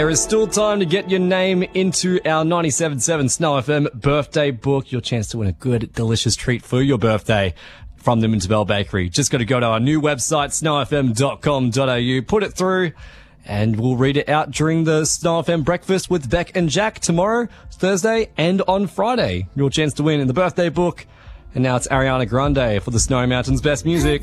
There is still time to get your name into our 97.7 Snow FM birthday book. Your chance to win a good, delicious treat for your birthday from the Minterbell Bakery. Just got to go to our new website, snowfm.com.au, put it through, and we'll read it out during the Snow FM breakfast with Beck and Jack tomorrow, Thursday, and on Friday. Your chance to win in the birthday book. And now it's Ariana Grande for the Snowy Mountains Best Music.